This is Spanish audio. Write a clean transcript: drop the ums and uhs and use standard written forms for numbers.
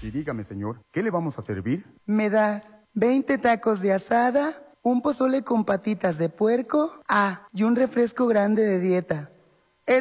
Sí, dígame, señor, ¿qué le vamos a servir? ¿Me das 20 tacos de asada, un pozole con patitas de puerco, y un refresco grande de dieta?